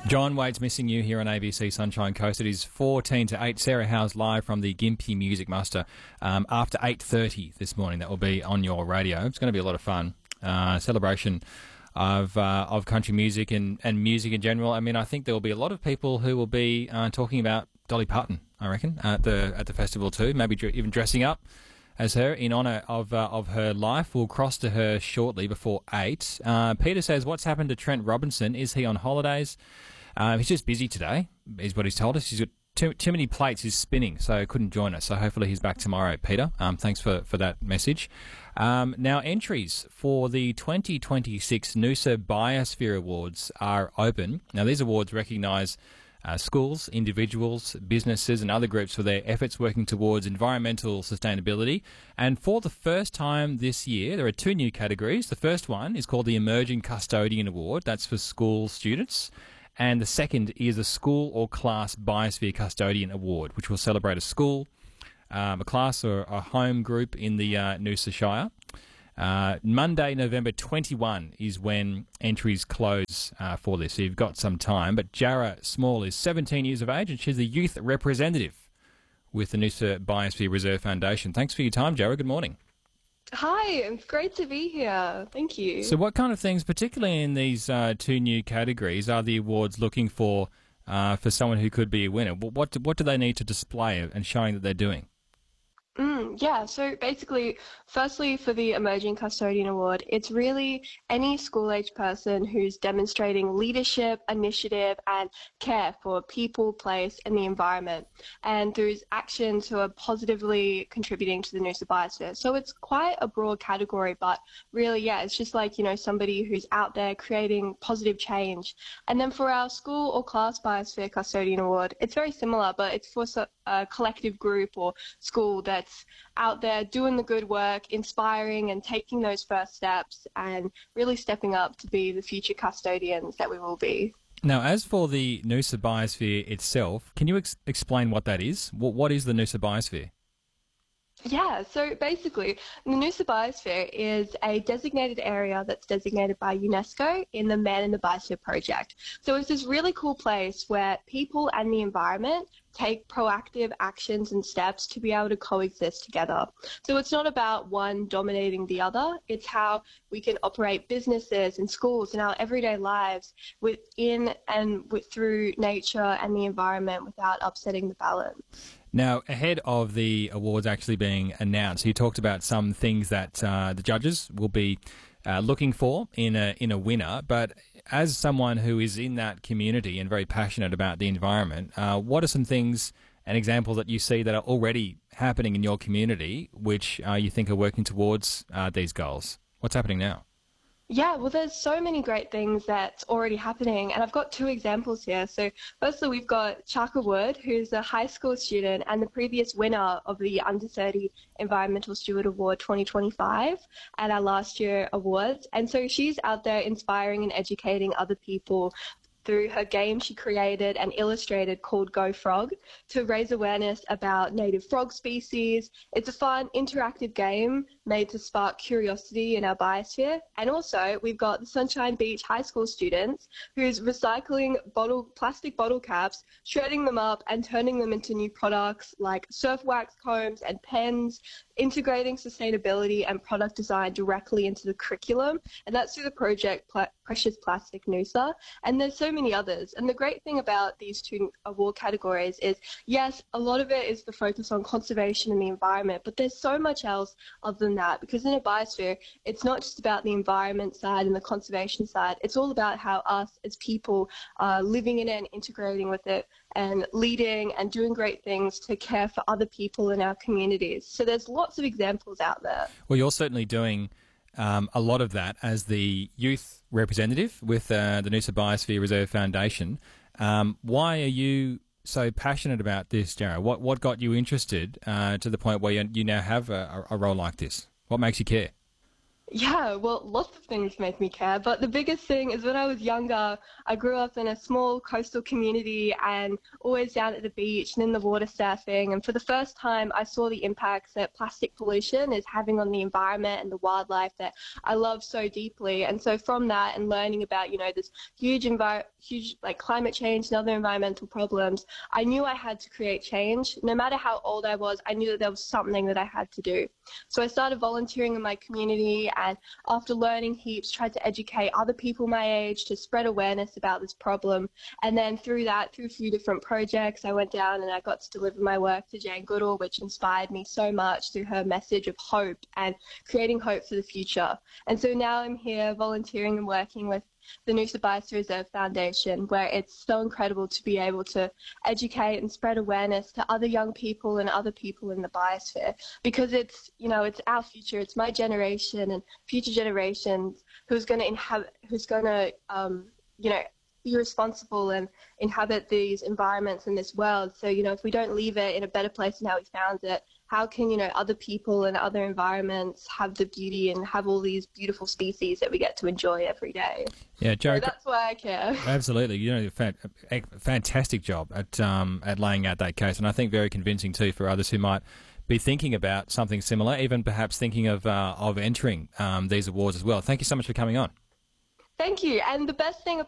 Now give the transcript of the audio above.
John Waite's Missing You here on ABC Sunshine Coast. It is 14 to 8. Sarah Howes live from the Gympie Music Muster after 8:30 this morning. That will be on your radio. It's going to be a lot of fun. Celebration of country music and music in general. I mean, I think there will be a lot of people who will be talking about Dolly Parton, I reckon, at the festival too. Maybe even dressing up as her in honour of her life. We'll cross to her shortly before 8. Peter says, what's happened to Trent Robinson? Is he on holidays? He's just busy today, is what he's told us. He's got too many plates. He's spinning, so couldn't join us. So hopefully he's back tomorrow, Peter. Thanks for that message. Now, entries for the 2026 Noosa Biosphere Awards are open. Now, these awards recognise schools, individuals, businesses and other groups for their efforts working towards environmental sustainability. And for the first time this year, there are 2 new categories. The first one is called the Emerging Custodian Award. That's for school students. And the second is a School or Class Biosphere Custodian Award, which will celebrate a school, a class or a home group in the Noosa Shire. Monday, November 21 is when entries close for this, so you've got some time. But Jara Small is 17 years of age and she's the youth representative with the Noosa Biosphere Reserve Foundation. Thanks for your time, Jara. Good morning. Hi, it's great to be here. Thank you. So what kind of things, particularly in these 2 new categories, are the awards looking for someone who could be a winner? What do they need to display and showing that they're doing? So basically, firstly, for the Emerging Custodian Award, it's really any school-age person who's demonstrating leadership, initiative, and care for people, place, and the environment, and through actions who are positively contributing to the Noosa Biosphere. So it's quite a broad category, but really, it's just like, somebody who's out there creating positive change. And then for our School or Class Biosphere Custodian Award, it's very similar, but it's for a collective group or school that's out there doing the good work, inspiring and taking those first steps and really stepping up to be the future custodians that we will be. Now, as for the Noosa Biosphere itself, can you explain what that is? What is the Noosa Biosphere? Yeah, so basically, the Noosa Biosphere is a designated area that's designated by UNESCO in the Man in the Biosphere project. So it's this really cool place where people and the environment take proactive actions and steps to be able to coexist together. So it's not about one dominating the other, it's how we can operate businesses and schools in our everyday lives within and through nature and the environment without upsetting the balance. Now, ahead of the awards actually being announced, you talked about some things that the judges will be looking for in a winner. But as someone who is in that community and very passionate about the environment, what are some things and examples that you see that are already happening in your community which you think are working towards these goals? What's happening now? Yeah, well, there's so many great things that's already happening, and I've got 2 examples here. So firstly, we've got Chaka Wood, who's a high school student and the previous winner of the Under 30 Environmental Steward Award 2025 at our last year awards. And so she's out there inspiring and educating other people through her game she created and illustrated called Go Frog to raise awareness about native frog species. It's a fun, interactive game made to spark curiosity in our biosphere. And also, we've got the Sunshine Beach High School students who's recycling plastic bottle caps, shredding them up and turning them into new products like surf wax combs and pens, integrating sustainability and product design directly into the curriculum. And that's through the project Precious Plastic Noosa. And there's so many others. And the great thing about these 2 award categories is, yes, a lot of it is the focus on conservation and the environment, but there's so much else other than that, because in a biosphere, it's not just about the environment side and the conservation side. It's all about how us as people are living in it and integrating with it and leading and doing great things to care for other people in our communities. So there's lots of examples out there. Well, you're certainly doing a lot of that as the youth representative with the Noosa Biosphere Reserve Foundation. Why are you so passionate about this, Jara? What got you interested to the point where you now have a role like this? What makes you care? Yeah, well, lots of things make me care, but the biggest thing is when I was younger, I grew up in a small coastal community and always down at the beach and in the water surfing. And for the first time, I saw the impacts that plastic pollution is having on the environment and the wildlife that I love so deeply. And so from that and learning about, this huge like climate change and other environmental problems, I knew I had to create change. No matter how old I was, I knew that there was something that I had to do. So I started volunteering in my community, and after learning heaps, tried to educate other people my age to spread awareness about this problem. And then through a few different projects, I went down and I got to deliver my work to Jane Goodall, which inspired me so much through her message of hope and creating hope for the future. And so now I'm here volunteering and working with the Noosa Biosphere Reserve Foundation, where it's so incredible to be able to educate and spread awareness to other young people and other people in the biosphere, because it's our future, it's my generation and future generations who's going to be responsible and inhabit these environments in this world. So, if we don't leave it in a better place than how we found it, how can, other people and other environments have the beauty and have all these beautiful species that we get to enjoy every day? Yeah, Joe. So that's why I care. Absolutely. A fantastic job at laying out that case, and I think very convincing too for others who might be thinking about something similar, even perhaps thinking of entering these awards as well. Thank you so much for coming on. Thank you. And the best thing